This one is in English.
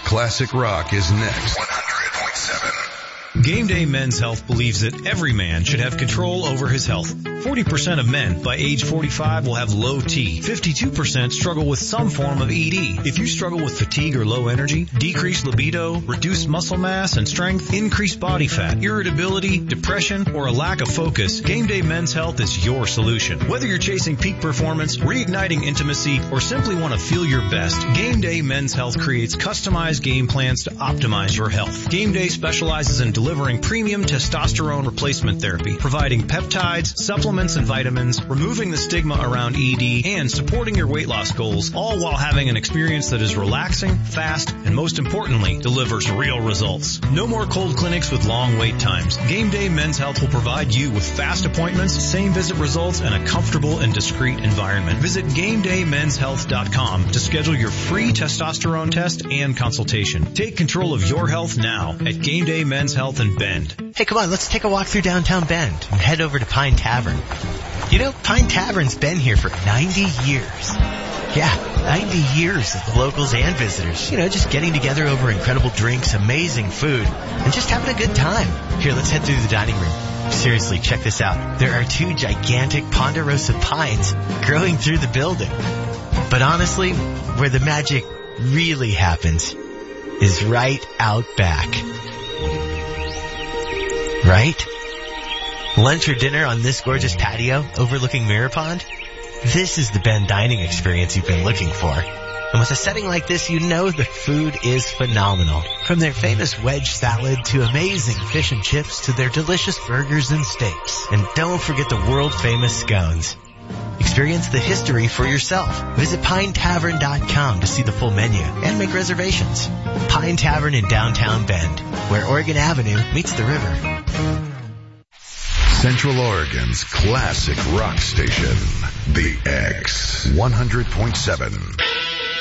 Classic Rock is next. 100.7. Game Day Men's Health believes that every man should have control over his health. 40% of men by age 45 will have low T. 52% struggle with some form of ED. If you struggle with fatigue or low energy, decreased libido, reduced muscle mass and strength, increased body fat, irritability, depression, or a lack of focus, Game Day Men's Health is your solution. Whether you're chasing peak performance, reigniting intimacy, or simply want to feel your best, Game Day Men's Health creates customized game plans to optimize your health. Game Day specializes in delivering premium testosterone replacement therapy, providing peptides, supplements, and vitamins, removing the stigma around ED, and supporting your weight loss goals, all while having an experience that is relaxing, fast, and most importantly, delivers real results. No more cold clinics with long wait times. Game Day Men's Health will provide you with fast appointments, same visit results, and a comfortable and discreet environment. Visit GameDayMen'sHealth.com to schedule your free testosterone test and consultation. Take control of your health now at Game Day Men's Health in Bend. Hey, come on, let's take a walk through downtown Bend and head over to Pine Tavern. You know, Pine Tavern's been here for 90 years. Yeah, 90 years of the locals and visitors. You know, just getting together over incredible drinks, amazing food, and just having a good time. Here, let's head through the dining room. Seriously, check this out. There are 2 gigantic ponderosa pines growing through the building. But honestly, where the magic really happens is right out back. Right? Lunch or dinner on this gorgeous patio overlooking Mirror Pond? This is the Bend dining experience you've been looking for. And with a setting like this, you know the food is phenomenal. From their famous wedge salad to amazing fish and chips to their delicious burgers and steaks. And don't forget the world-famous scones. Experience the history for yourself. Visit PineTavern.com to see the full menu and make reservations. Pine Tavern in downtown Bend, where Oregon Avenue meets the river. Central Oregon's classic rock station, The X 100.7.